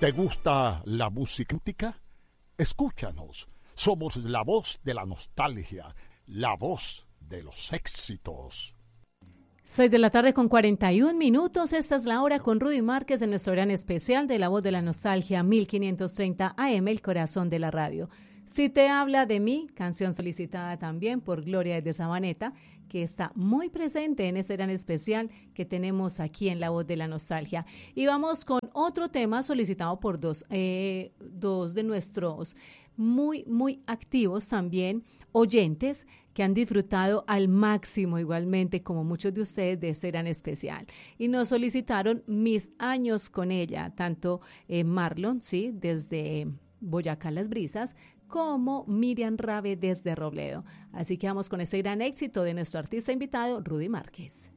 ¿Te gusta la música? Escúchanos. Somos la voz de la nostalgia, la voz de los éxitos. 6 de la tarde con 41 minutos. Esta es la hora con Rudy Márquez en nuestro gran especial de La Voz de la Nostalgia 1530 AM, el corazón de la radio. Si te habla de mí, canción solicitada también por Gloria desde Sabaneta, que está muy presente en este gran especial que tenemos aquí en La Voz de la Nostalgia. Y vamos con otro tema solicitado por dos de nuestros muy activos también oyentes que han disfrutado al máximo igualmente como muchos de ustedes de este gran especial. Y nos solicitaron Mis años con ella, tanto Marlon, sí, desde Boyacá Las Brisas, como Miriam Rabe desde Robledo. Así que vamos con este gran éxito de nuestro artista invitado, Rudy Márquez.